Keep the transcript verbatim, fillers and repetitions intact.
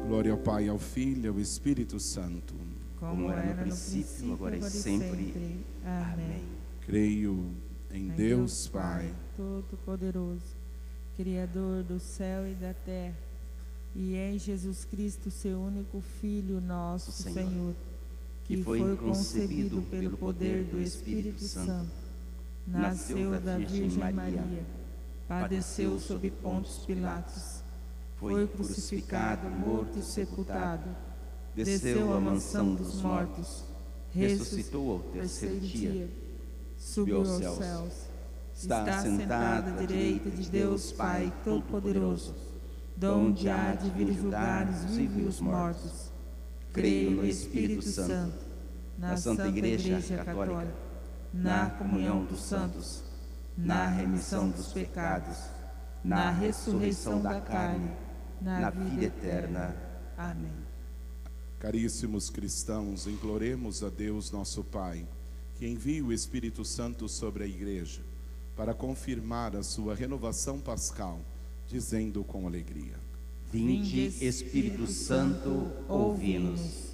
Glória ao Pai, ao Filho e ao Espírito Santo. Como era no princípio, agora e sempre. Amém. Creio em Deus Pai, Todo-Poderoso, Criador do céu e da terra, e em Jesus Cristo, seu único Filho, nosso Senhor, que foi concebido pelo poder do Espírito Santo, nasceu da Virgem Maria, padeceu sob Pôncio Pilatos, foi crucificado, morto e sepultado, desceu à mansão dos mortos, ressuscitou ao terceiro dia, subiu aos céus, está sentado à direita de Deus Pai Todo-Poderoso, donde há de vir julgar os vivos e os mortos. Creio no Espírito Santo, na Santa Igreja Católica, na comunhão dos santos, na remissão dos pecados, na ressurreição da carne, na vida eterna. Amém. Caríssimos cristãos, imploremos a Deus nosso Pai, que envie o Espírito Santo sobre a Igreja, para confirmar a sua renovação pascal, dizendo com alegria: Vinde, Espírito Santo, ouvi-nos.